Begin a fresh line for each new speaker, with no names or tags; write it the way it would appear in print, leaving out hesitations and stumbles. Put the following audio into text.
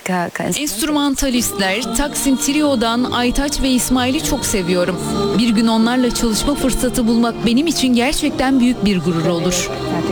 Enstrümantalistler, Taksim Trio'dan Aytaç ve İsmail'i çok seviyorum. Bir gün onlarla çalışma fırsatı bulmak benim için gerçekten büyük bir gurur olur.